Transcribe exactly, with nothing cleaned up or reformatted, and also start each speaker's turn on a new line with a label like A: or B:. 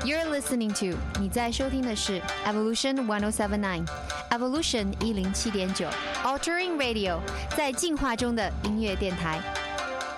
A: You're listening to 你在收听的是 Evolution one oh seven nine Evolution 一零七点九 Altering Radio 在进化中的音乐电台。